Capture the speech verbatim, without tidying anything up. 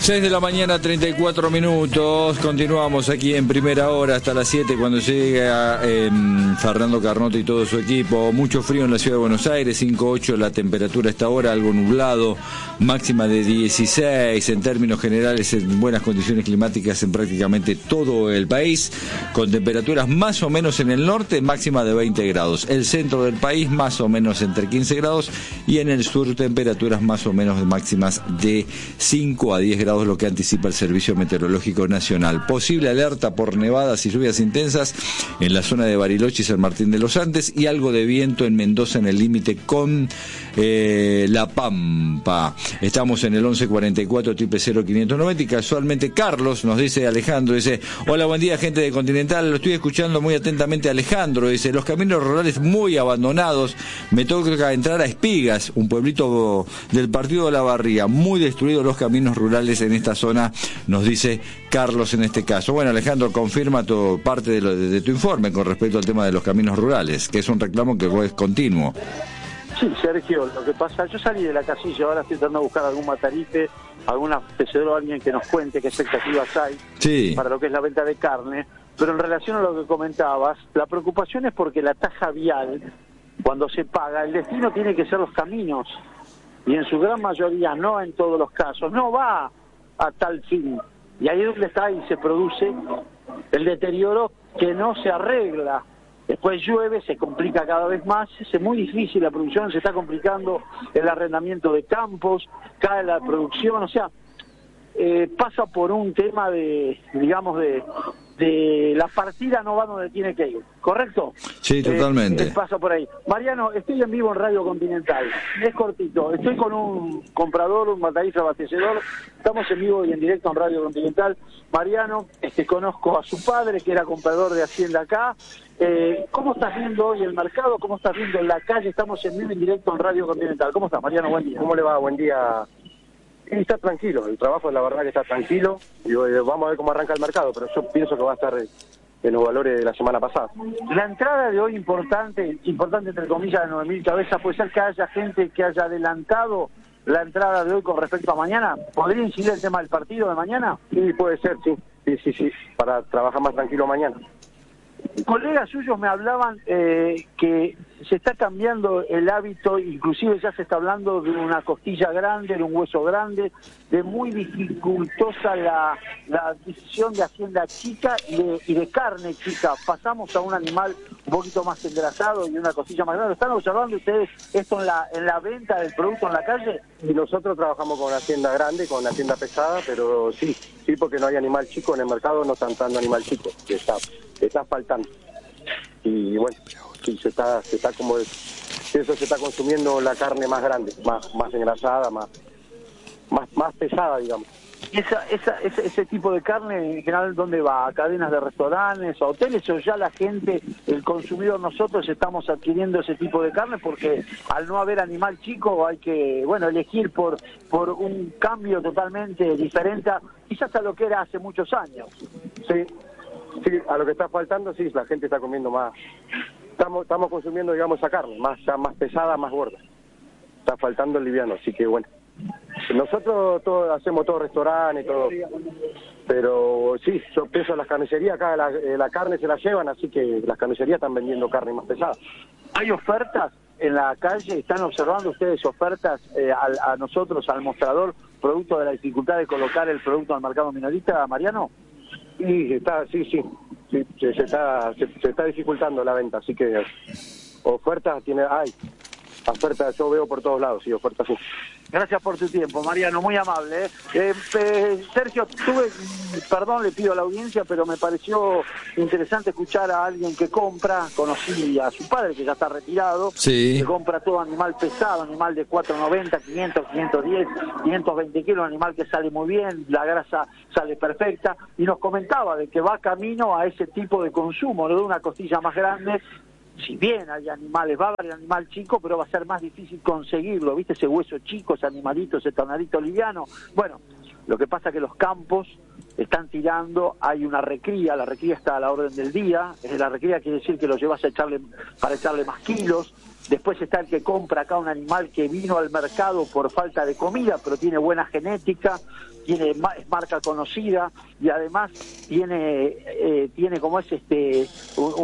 seis de la mañana, treinta y cuatro minutos. Continuamos aquí en primera hora hasta las siete cuando llega eh, Fernando Carnota y todo su equipo. Mucho frío en la ciudad de Buenos Aires, cinco ocho la temperatura a esta hora, algo nublado, máxima de dieciséis. En términos generales, en buenas condiciones climáticas en prácticamente todo el país, con temperaturas más o menos en el norte, máxima de veinte grados. El centro del país más o menos entre quince grados y en el sur temperaturas más o menos máximas de cinco a diez grados, lo que anticipa el Servicio Meteorológico Nacional. Posible alerta por nevadas y lluvias intensas en la zona de Bariloche y San Martín de los Andes, y algo de viento en Mendoza en el límite con eh, La Pampa. Estamos en el once cuarenta y cuatro, triple cero, quinientos noventa, y casualmente Carlos nos dice, Alejandro, dice, hola, buen día, gente de Continental, lo estoy escuchando muy atentamente. Alejandro dice, los caminos rurales muy abandonados, me toca entrar a Espigas, un pueblito del partido de La Barría, muy destruidos los caminos rurales en esta zona, nos dice Carlos en este caso. Bueno, Alejandro, confirma tu parte de, lo, de, de tu informe con respecto al tema de los caminos rurales, que es un reclamo que es continuo. Sí, Sergio, lo que pasa, yo salí de la casilla, ahora estoy tratando de buscar algún matarife, algún abastecedor, alguien que nos cuente qué expectativas hay sí. para lo que es la venta de carne, pero en relación a lo que comentabas, la preocupación es porque la tasa vial, cuando se paga, el destino tiene que ser los caminos, y en su gran mayoría, no en todos los casos, no va a tal fin, y ahí es donde está y se produce el deterioro que no se arregla. Después llueve, se complica cada vez más, es muy difícil la producción, se está complicando el arrendamiento de campos, cae la producción, o sea, eh, pasa por un tema de, digamos, de, de la partida no va donde tiene que ir, ¿correcto? Sí, totalmente. Eh, pasa por ahí. Mariano, estoy en vivo en Radio Continental, es cortito, estoy con un comprador, un matarife abastecedor, estamos en vivo y en directo en Radio Continental. Mariano, este, conozco a su padre, que era comprador de Hacienda acá. Eh, ¿Cómo estás viendo hoy el mercado? ¿Cómo estás viendo en la calle? Estamos en vivo y en directo en Radio Continental. ¿Cómo estás, Mariano? Buen día. ¿Cómo le va? Buen día. Y está tranquilo, el trabajo la verdad que está tranquilo. Y eh, vamos a ver cómo arranca el mercado, pero yo pienso que va a estar en los valores de la semana pasada. La entrada de hoy importante, importante entre comillas, de nueve mil cabezas, puede ser que haya gente que haya adelantado la entrada de hoy con respecto a mañana. ¿Podría incidir el tema del partido de mañana? Sí, puede ser, sí, sí, sí, sí, para trabajar más tranquilo mañana. Colegas suyos me hablaban eh, que se está cambiando el hábito, inclusive ya se está hablando de una costilla grande, de un hueso grande, de muy dificultosa la, la adquisición de hacienda chica y de, y de carne chica. Pasamos a un animal un poquito más engrasado y una costilla más grande. ¿Están observando ustedes esto en la, en la venta del producto en la calle? Y nosotros trabajamos con hacienda grande, con hacienda pesada, pero sí, sí, porque no hay animal chico en el mercado, no están dando animal chico, que está, que está faltando. Y bueno, sí, se está, se está como eso se está consumiendo la carne más grande, más, más engrasada, más, más, más pesada, digamos. Esa, esa, ese, ese tipo de carne en general, ¿dónde va? ¿A cadenas de restaurantes, a hoteles, o ya la gente, el consumidor, nosotros estamos adquiriendo ese tipo de carne porque al no haber animal chico hay que, bueno, elegir por, por un cambio totalmente diferente, a, quizás a lo que era hace muchos años? Sí. Sí, a lo que está faltando, sí, la gente está comiendo más, estamos estamos consumiendo, digamos, esa carne, más ya más pesada, más gorda. Está faltando el liviano, así que bueno. Nosotros todo, hacemos todo restaurante y todo, pero sí, yo pienso en las carnicerías, acá la, la carne se la llevan, así que las carnicerías están vendiendo carne más pesada. ¿Hay ofertas en la calle? ¿Están observando ustedes ofertas eh, a, a nosotros, al mostrador, producto de la dificultad de colocar el producto al mercado minorista, Mariano? Sí, está, sí, sí, sí se, se está se, se está dificultando la venta, así que ofertas tiene, hay, ofertas yo veo por todos lados, sí, ofertas sí. Gracias por tu tiempo, Mariano, muy amable. ¿eh? Eh, eh, Sergio, tuve, perdón, le pido a la audiencia, pero me pareció interesante escuchar a alguien que compra, conocí a su padre que ya está retirado, sí. que compra todo animal pesado, animal de cuatro noventa, quinientos, quinientos diez, quinientos veinte kilos, animal que sale muy bien, la grasa sale perfecta, y nos comentaba de que va camino a ese tipo de consumo, ¿no? De una costilla más grande. Si bien hay animales, va a haber animal chico, pero va a ser más difícil conseguirlo, ¿viste? Ese hueso chico, ese animalito, ese tornadito liviano. Bueno, lo que pasa es que los campos están tirando, hay una recría, la recría está a la orden del día, la recría quiere decir que lo llevas a echarle, para echarle más kilos, Después está el que compra acá un animal que vino al mercado por falta de comida, pero tiene buena genética, tiene es marca conocida y además tiene, eh, tiene como es este un,